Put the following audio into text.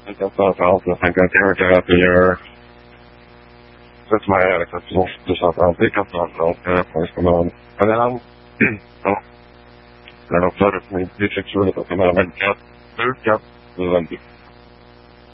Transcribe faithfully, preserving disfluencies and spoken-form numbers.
tycker framförallt jag tänker att det gör så som jag är liksom så så att alltid kan framförallt jag på men men han ja när de förut med det sexuella att man väntar brukat väldigt